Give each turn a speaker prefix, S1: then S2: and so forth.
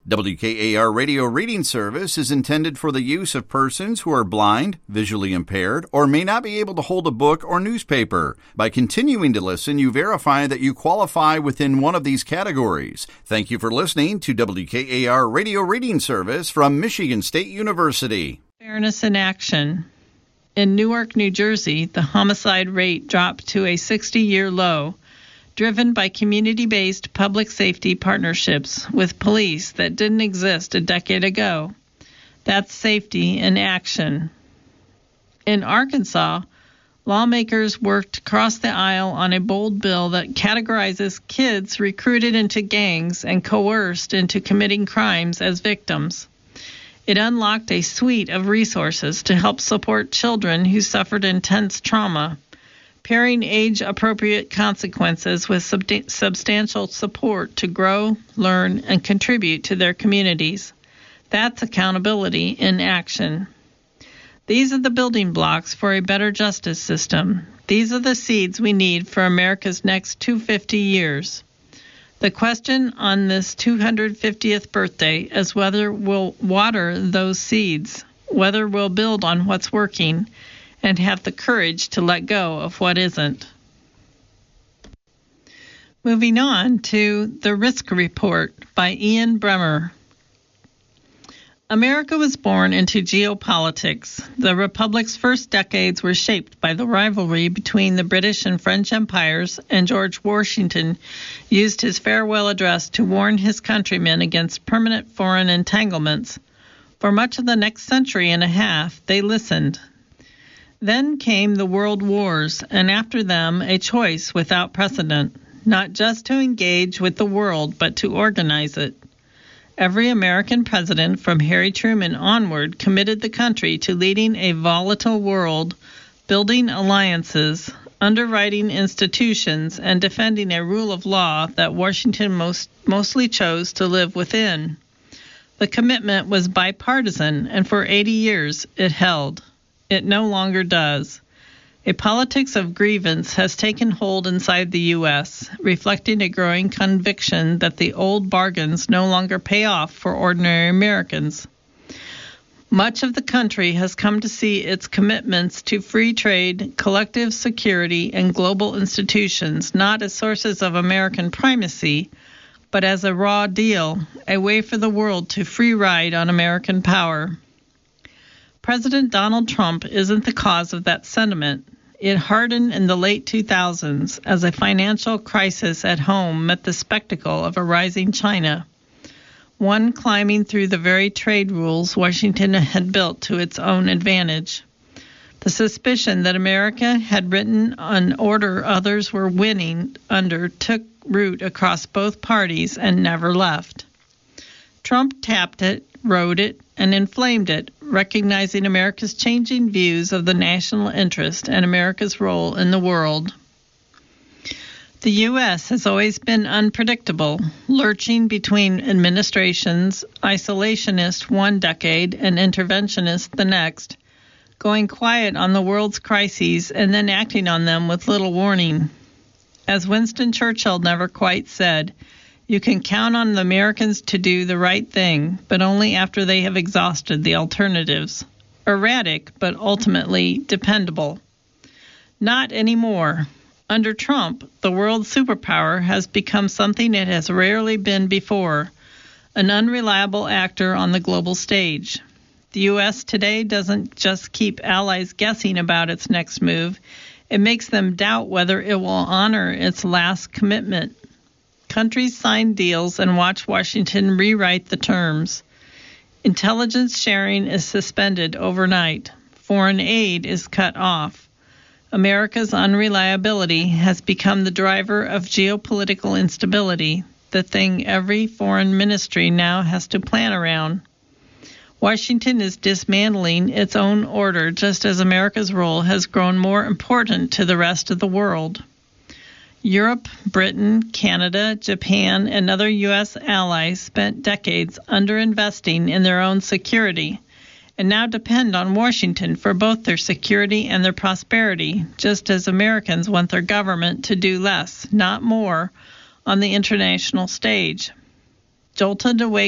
S1: WKAR Radio Reading Service is intended for the use of persons who are blind, visually impaired, or may not be able to hold a book or newspaper. By continuing to listen, you verify that you qualify within one of these categories. Thank you for listening to WKAR Radio Reading Service from Michigan State University.
S2: Fairness in action. In Newark, New Jersey, the homicide rate dropped to a 60-year low, driven by community-based public safety partnerships with police that didn't exist a decade ago. That's safety in action. In Arkansas, lawmakers worked across the aisle on a bold bill that categorizes kids recruited into gangs and coerced into committing crimes as victims. It unlocked a suite of resources to help support children who suffered intense trauma, pairing age-appropriate consequences with substantial support to grow, learn, and contribute to their communities. That's accountability in action. These are the building blocks for a better justice system. These are the seeds we need for America's next 250 years. The question on this 250th birthday is whether we'll water those seeds, whether we'll build on what's working, and have the courage to let go of what isn't. Moving on to The Risk Report by Ian Bremmer. America was born into geopolitics. The Republic's first decades were shaped by the rivalry between the British and French empires, and George Washington used his farewell address to warn his countrymen against permanent foreign entanglements. For much of the next century and a half, they listened. Then came the world wars, and after them a choice without precedent, not just to engage with the world, but to organize it. Every American president from Harry Truman onward committed the country to leading a volatile world, building alliances, underwriting institutions, and defending a rule of law that Washington mostly chose to live within. The commitment was bipartisan, and for 80 years it held. It no longer does. A politics of grievance has taken hold inside the U.S., reflecting a growing conviction that the old bargains no longer pay off for ordinary Americans. Much of the country has come to see its commitments to free trade, collective security, and global institutions not as sources of American primacy, but as a raw deal, a way for the world to free ride on American power. President Donald Trump isn't the cause of that sentiment. It hardened in the late 2000s as a financial crisis at home met the spectacle of a rising China, one climbing through the very trade rules Washington had built to its own advantage. The suspicion that America had written an order others were winning under took root across both parties and never left. Trump tapped it, rode it, and inflamed it, recognizing America's changing views of the national interest and America's role in the world. The U.S. has always been unpredictable, lurching between administrations, isolationist one decade and interventionist the next, going quiet on the world's crises and then acting on them with little warning. As Winston Churchill never quite said, you can count on the Americans to do the right thing, but only after they have exhausted the alternatives. Erratic, but ultimately dependable. Not anymore. Under Trump, the world superpower has become something it has rarely been before, an unreliable actor on the global stage. The U.S. today doesn't just keep allies guessing about its next move, it makes them doubt whether it will honor its last commitment. Countries sign deals and watch Washington rewrite the terms. Intelligence sharing is suspended overnight. Foreign aid is cut off. America's unreliability has become the driver of geopolitical instability, the thing every foreign ministry now has to plan around. Washington is dismantling its own order just as America's role has grown more important to the rest of the world. Europe, Britain, Canada, Japan, and other U.S. allies spent decades underinvesting in their own security and now depend on Washington for both their security and their prosperity, just as Americans want their government to do less, not more, on the international stage. Jolted awake